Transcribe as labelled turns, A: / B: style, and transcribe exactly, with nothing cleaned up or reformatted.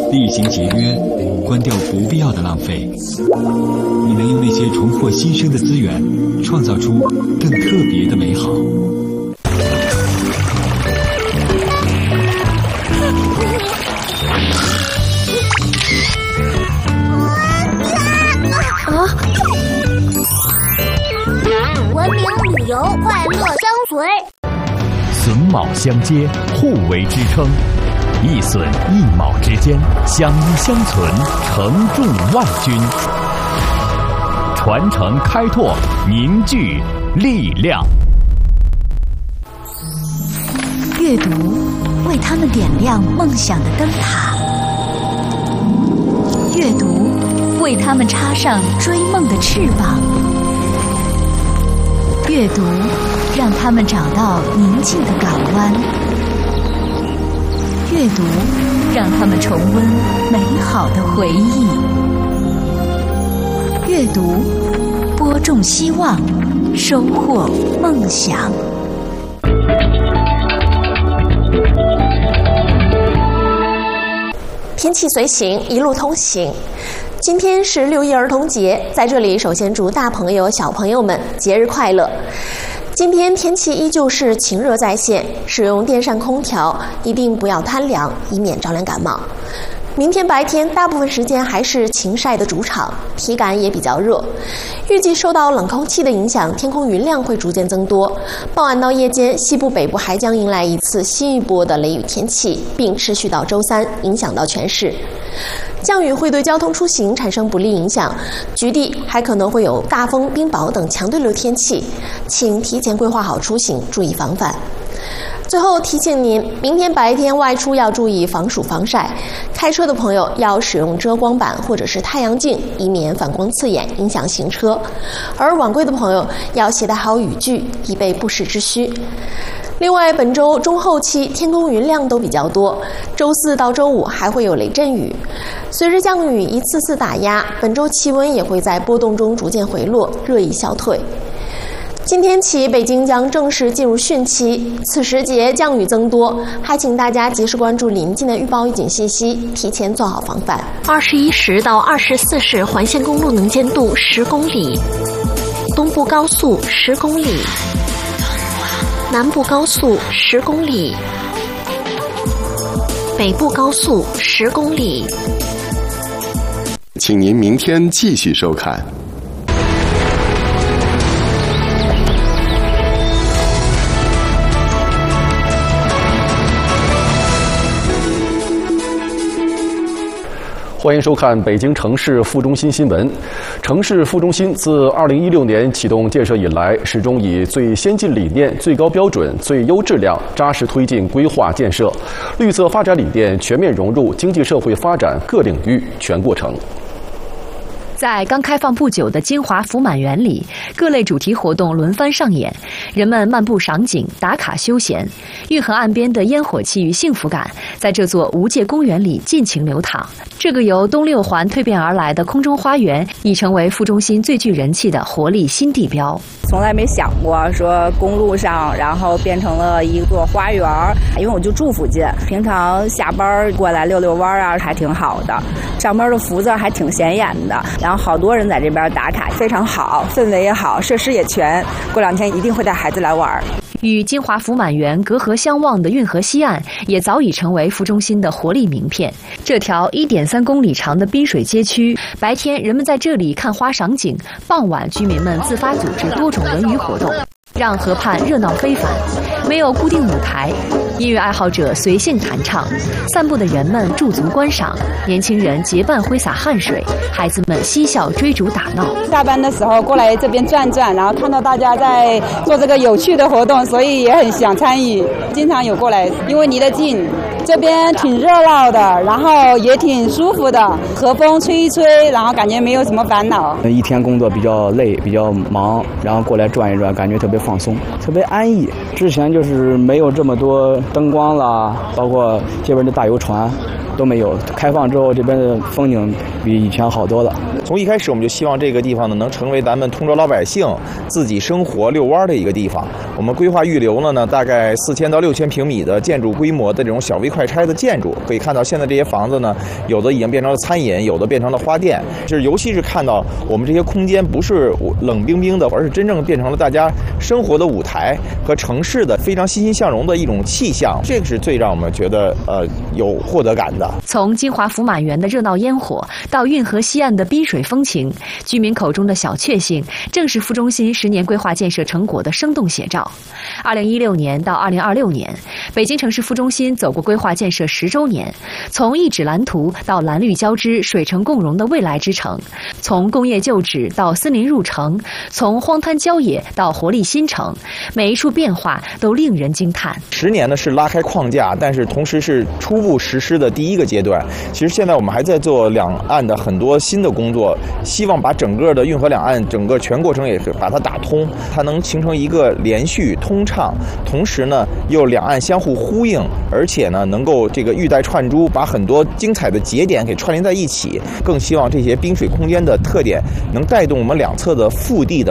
A: 厉行节约，关掉不必要的浪费。你能用那些重获新生的资源，创造出更特别的美好。
B: 啊！文明旅游，快乐相随。
C: 榫卯相接，互为支撑，一榫一卯之间，相依相存，承重万钧。传承开拓，凝聚力量。
D: 阅读为他们点亮梦想的灯塔，阅读为他们插上追梦的翅膀，阅读让他们找到宁静的港湾，阅读让他们重温美好的回忆，阅读播种希望，收获梦想。
E: 天气随行，一路通行。今天是六一儿童节，在这里首先祝大朋友小朋友们节日快乐。今天天气依旧是晴热在线，使用电扇空调一定不要贪凉，以免着凉感冒。明天白天大部分时间还是晴晒的主场，体感也比较热。预计受到冷空气的影响，天空云量会逐渐增多。傍晚到夜间，西部、北部还将迎来一次新一波的雷雨天气，并持续到周三，影响到全市。降雨会对交通出行产生不利影响，局地还可能会有大风、冰雹等强对流天气，请提前规划好出行，注意防范。最后提醒您，明天白天外出要注意防暑防晒，开车的朋友要使用遮光板或者是太阳镜，以免反光刺眼影响行车。而晚归的朋友要携带好雨具，以备不时之需。另外，本周中后期天空云量都比较多，周四到周五还会有雷阵雨。随着降雨一次次打压，本周气温也会在波动中逐渐回落，热意消退。今天起，北京将正式进入汛期，此时节降雨增多，还请大家及时关注临近的预报预警信息，提前做好防范。
F: 二十一时到二十四时环线公路能见度十公里，东部高速十公里，南部高速十公里，北部高速十公里。
G: 请您明天继续收看。
H: 欢迎收看北京城市副中心新闻。城市副中心自二零一六年启动建设以来，始终以最先进理念、最高标准、最优质量，扎实推进规划建设，绿色发展理念全面融入经济社会发展各领域全过程。
I: 在刚开放不久的金华福满园里，各类主题活动轮番上演，人们漫步赏景、打卡休闲，运河岸边的烟火气与幸福感在这座无界公园里尽情流淌。这个由东六环蜕变而来的空中花园，已成为副中心最具人气的活力新地标。
J: 从来没想过说公路上，然后变成了一座花园，因为我就住附近，平常下班过来溜溜弯啊，还挺好的。上班的福字还挺显眼的，然后好多人在这边打卡，非常好，氛围也好，设施也全。过两天一定会带孩子来玩。
I: 与金华福满园隔河相望的运河西岸，也早已成为副中心的活力名片。这条一点三公里长的滨水街区，白天人们在这里看花赏景，傍晚居民们自发组织多种文娱活动，让河畔热闹非凡。没有固定舞台，音乐爱好者随性弹唱，散步的人们驻足观赏，年轻人结伴挥洒汗水，孩子们嬉笑追逐打闹。
K: 下班的时候过来这边转转，然后看到大家在做这个有趣的活动，所以也很想参与，经常有过来，因为离得近，这边挺热闹的，然后也挺舒服的，和风吹一吹，然后感觉没有什么烦恼。
L: 一天工作比较累，比较忙，然后过来转一转，感觉特别放松，特别安逸。之前就是没有这么多灯光啦，包括这边的大游船， 都没有。开放之后，这边的风景比以前好多了。
M: 从一开始我们就希望这个地方呢能成为咱们通州老百姓自己生活遛弯的一个地方。我们规划预留了呢大概四千到六千平米的建筑规模的这种小微快拆的建筑。可以看到现在这些房子呢，有的已经变成了餐饮，有的变成了花店。就是尤其是看到我们这些空间不是冷冰冰的，而是真正变成了大家生活的舞台和城市的非常欣欣向荣的一种气象。这个是最让我们觉得呃有获得感的。
I: 从金华福满园的热闹烟火到运河西岸的滨水风情，居民口中的小确幸，正是副中心十年规划建设成果的生动写照。二零一六年到二零二六年，北京城市副中心走过规划建设十周年，从一纸蓝图到蓝绿交织、水城共融的未来之城，从工业旧址到森林入城，从荒滩郊野到活力新城，每一处变化都令人惊叹。
M: 十年呢是拉开框架，但是同时是初步实施的第一个阶段。其实现在我们还在做两岸的很多新的工作，希望把整个的运河两岸整个全过程也把它打通，它能形成一个连续通畅，同时呢又两岸相互呼应，而且呢能够这个玉带串珠，把很多精彩的节点给串联在一起。更希望这些滨水空间的特点能带动我们两侧的腹地的